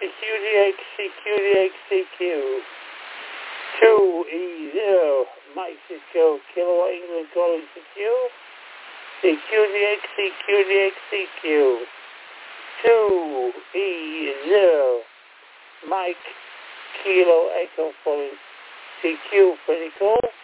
CQDX, CQDX, CQ. 2E0, Mike Cisco, Kilo England calling CQ. CQDX, CQDX, CQ. 2E0, Mike Kilo Echo calling CQ. Pretty cool.